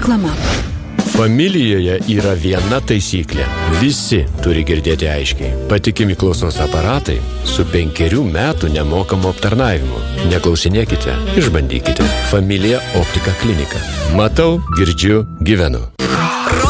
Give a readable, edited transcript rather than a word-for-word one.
Reklama. Familijoje yra viena taisyklė. Visi turi girdėti aiškiai. Patikimi klausos aparatai su 5 metų nemokamu aptarnavimu. Neklausinėkite, išbandykite. Familija optika klinika. Matau, girdžiu, gyvenu.